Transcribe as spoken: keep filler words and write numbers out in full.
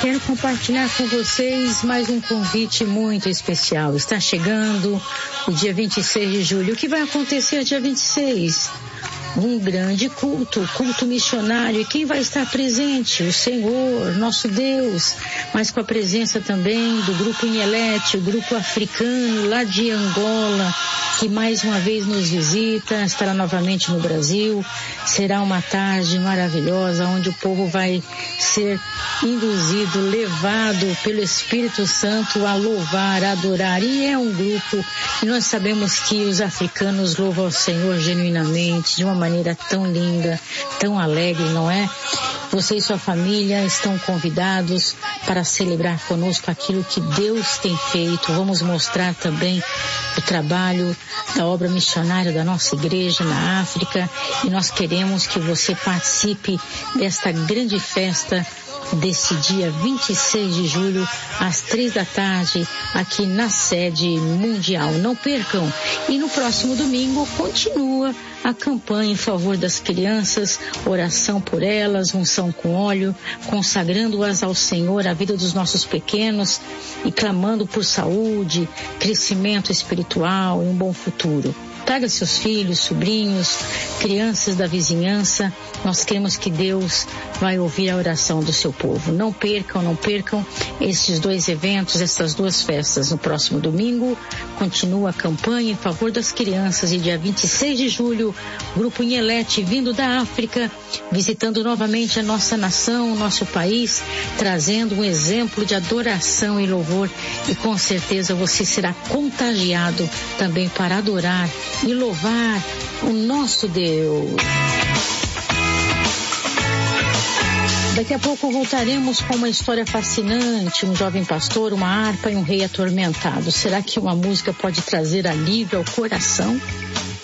quero compartilhar com vocês mais um convite muito especial. Está chegando o dia vinte e seis de julho. O que vai acontecer dia vinte e seis? Um grande culto, culto missionário. E quem vai estar presente? O Senhor, nosso Deus, mas com a presença também do grupo Inhelete, o grupo africano lá de Angola, que mais uma vez nos visita, estará novamente no Brasil. Será uma tarde maravilhosa, onde o povo vai ser induzido, levado pelo Espírito Santo a louvar, a adorar. E é um grupo que nós sabemos que os africanos louvam ao Senhor genuinamente, de uma maneira tão linda, tão alegre, não é? Você e sua família estão convidados para celebrar conosco aquilo que Deus tem feito. Vamos mostrar também o trabalho da obra missionária da nossa igreja na África, e nós queremos que você participe desta grande festa desse dia vinte e seis de julho, às três da tarde, aqui na sede mundial. Não percam. E no próximo domingo continua a campanha em favor das crianças, oração por elas, unção com óleo, consagrando-as ao Senhor, a vida dos nossos pequenos e clamando por saúde, crescimento espiritual e um bom futuro. Traga seus filhos, sobrinhos, crianças da vizinhança. Nós queremos que Deus vai ouvir a oração do seu povo. Não percam, não percam esses dois eventos, essas duas festas. No próximo domingo, continua a campanha em favor das crianças, e dia vinte e seis de julho, Grupo Inhelete, vindo da África, visitando novamente a nossa nação, o nosso país, trazendo um exemplo de adoração e louvor, e com certeza você será contagiado também para adorar e louvar o nosso Deus. Daqui a pouco voltaremos com uma história fascinante, um jovem pastor, uma harpa e um rei atormentado. Será que uma música pode trazer alívio ao coração?